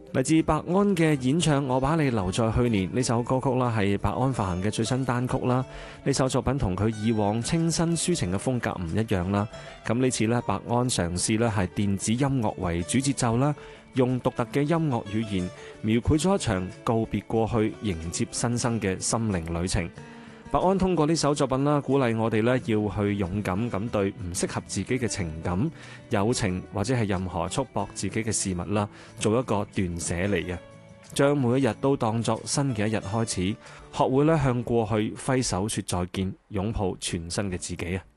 嚟自白安嘅演唱《我把你留在去年》呢首歌曲啦，係白安發行嘅最新單曲啦。呢首作品同佢以往清新抒情嘅風格唔一樣啦。咁呢次咧，白安嘗試咧係電子音樂為主節奏啦，用獨特嘅音樂語言描繪咗一場告別過去、迎接新生嘅心靈旅程。白安通過呢首作品啦，鼓勵我哋咧要去勇敢咁對唔適合自己嘅情感、友情或者係任何束縛自己嘅事物啦，做一個斷捨離嘅，將每一日都當作新嘅一日開始，學會咧向過去揮手說再見，擁抱全新嘅自己啊！